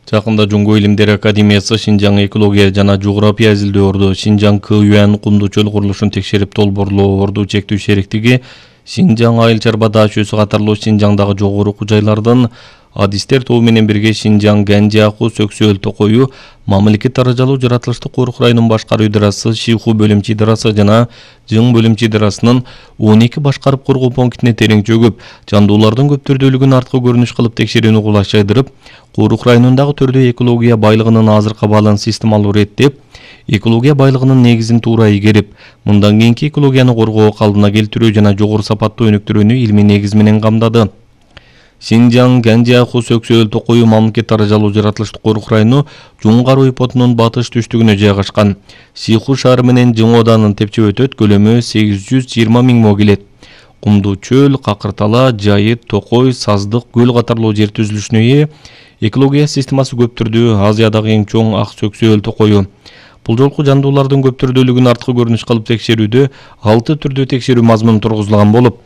Жакында Жуңго илимдер академиясы Шинжаң экология жана жография изилдөөрдү Шинжаң КЮН кумду чөл курулушун текшерип долбоорлоо орду чектүү шериктиги Шинжаң айыл чарба даашүүсү катарлуу Шинжаңдагы жогору жайлардын адистер тобу менен бирге Шинжаң Ганжиаху Сөксөөл Токою мамлекет даражалуу жаратылыштык корук районунун башкаруу идарасы Шиху бөлүмчө идарасы жана Жың бөлүмчө идарасынын 12 башкарып коргоо пунктине терең чөгүп, жандуулардын көп түрдүүлүгүн арткы көрүнүш кылып текшерүүнү кулашайдырып, корук районундагы түрдүү экология байлыгынын азыркы абалын системалуу реттеп, экология байлыгынын негизин туура игерип, мындан кийинки экологияны коргоо, калдына келтирүү жана жогору сапаттуу өнүктүрүүнү илмий негиз менен камдады. Шинжаң Ганжиаху Сөксөөл Токою мамлекет даражалуу жаратылыштык корук району Жуңгар ойпотунун батыш түштүгүнө жайгашкан. Шиху шаары менен Жың оданын тепчеп өтөт, көлөмү 820 миң мо келет. Кумдуу чөл, какыртала, жайыт, токой, саздык, көл катарлуу жер түзүлүшүнө ээ. Экология системасы көп түрдүү Азиядагы эң чоң ак Сөксөөл Токою. Бул жолку жандуулардын көп түрдүүлүгүн арткы көрүнүш кылып текшерүүдө 6 түрдүү текшерүү мазмуну тургузулган болуп,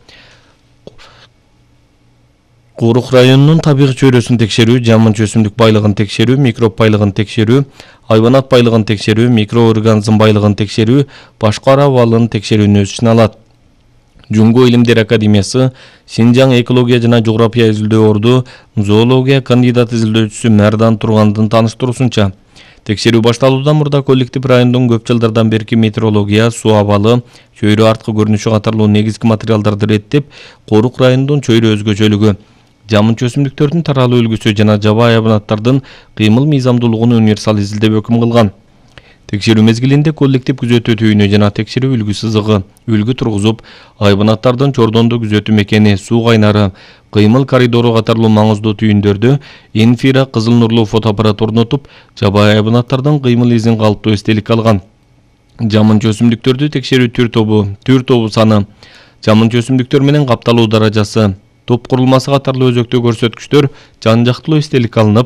корук районунун табигый чөйрөсүн текшерүү, жамынча өсүмдүк байлыгын текшерүү, микроб байлыгын текшерүү, хайванат байлыгын текшерүү, микроорганизм байлыгын текшерүү, башкара абалын текшерүүнү өз ичине алат. Жуңго илимдер академиясы Шинжаң экология жана жография изилдөөрдү зоология кандидат изилдөөчүсү Мәрдан Тургандын таныштыруусунча, текшерүү башталуудан мурда коллектив райондун көп жылдардан берки метеорология, суу абалы, чөйрө арткы көрүнүшү катарлуу негизги материалдарды реттеп, корук районунун чөйрө өзгөчөлүгү, жамынча өсүмдүктөрдүн таралуу үлгүсү жана жабайы хайванаттардын кыймыл мыйзамдуулугун универсал изилдеп өкүм кылган. Текшерүү мезгилинде коллектив күзөтүү түйүнү жана текшерүү үлгү сызыгы, үлгү тургузуп, хайванаттардын чордондо күзөтүү мекени, суу кайнары, кыймыл коридору катарлуу маңыздуу түйүндөрдү инфра кызыл нурлуу фотоаппарат орнотуп, жабайы хайванаттардын кыймыл изин калыптуу эстелик алган. Жамынча өсүмдүктөрдү текшерүү түр тобу саны, жамынча өсүмдүктөр менен капталуу даражасы, топ курулмасы катарлуу өзөктүү көрсөткүчтөр жан жактылуу эстелик алынып,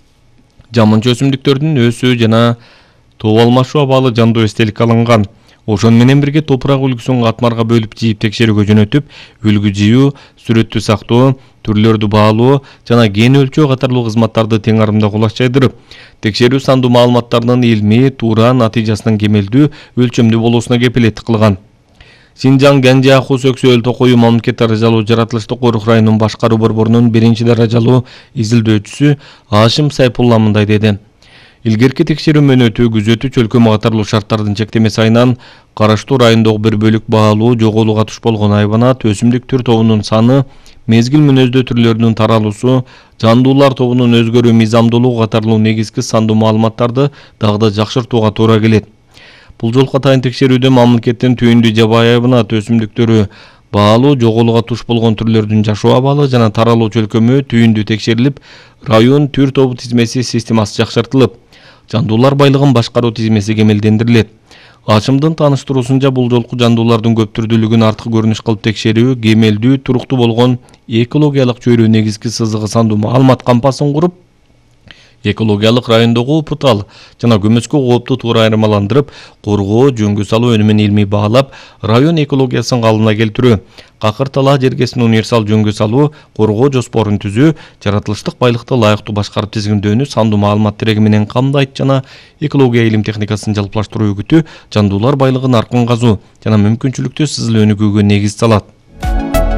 жамынча өсүмдүктөрдүн өсүү жана топ алмашуу абалы жандуу эстелик алынган. Ошон менен бирге топурак үлгүсүн катмарга бөлүп жийип текшерүүгө жөнөтүп, үлгү жыйуу, сүрөттү сактоо, түрлөрдү баалоо жана кен өлчөө катарлуу кызматтарды тең арымда кулашайдырып, текшерүү сандуу маалыматтардын илмий, туура, натыйжасынын кемелдүү, өлчөмдүү болуусуна кепилеттик кылган. Шинжаң Ганжиаху Сөксөөл Токою мамлекет даражалуу жаратылыштык корук районунун башкаруу борборунун 1-даражалуу изилдөөчүсү Ашим Сайпулла мындай деди. Илгерки текшерүү мөөнөтү күзөтүү чөлкөмү катарлуу шарттардын чектемеси айынан караштуу райондогу бір бөлүк баалуу, жоголууга туш болгон хайванат, өсүмдүк түр тобунун саны, мезгил мүнөздүү түрлөрдүн таралуусу, жандуулар тобунун өзгөрүү мыйзамдуулугу катарлуу негизги сандуу маалыматтарды дагы да жакшыртууга туура келет. Бул жолку атайын текшерүүдө мамлекеттин түйүндүү жабайы хайванат, өсүмдүктөрү, баалуу, жоголууга туш болгон түрлөрдүн жашоо абалы жана таралуу чөлкөмү түйүндүү текшерилип, район түр тобу тизмеси системасы жакшыртылып, жандуулар байлыгын башкаруу тизмеси кемелдендирилет. Ашымдын таныштыруусунча бул жолку жандуулардын көп түрдүүлүгүн арткы көрүнүш кылып текшерүү, кемелдүү, туруктуу болгон экологиялык чөйрө негизги сызыгы сандуу маалымат кампасын куруп, экологиялык райондогу упутал жана көмөскө коопту туура айырмаландырып, коргоо, жөнгө салуу өнүмүн илмий баалап, район экологиясын калдына келтирүү, какыртала жергесин универсал жөнгө салуу, коргоо жоспорун түзүү, жаратылыштык байлыкты ылайыктуу башкарып тизгиндөөнү сандуу маалымат тиреги менен камдайт жана экология илим техникасын жалпылаштыруу үгүтү жандуулар байлыгын аркын казуу жана мүмкүнчүлүктүү сызыл өнүгүүгө негиз салат.